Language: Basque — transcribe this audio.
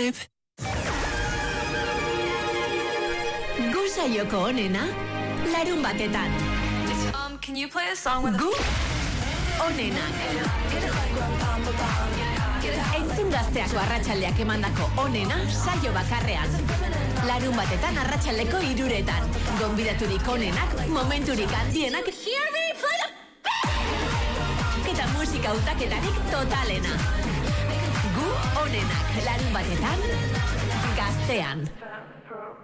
with. Gu saioko onena, larun batetan. Can you play a song with Gu onenak. Entzun Gazteako arratsaldeak emandako onena saio bakarrean. Larun batetan arratsaldeko 3:00. Gonbidaturik onenak, momenturik handienak. Hear me play the eta musika hautaketarik totalena. Gu onenak, larun batetan, Gaztean.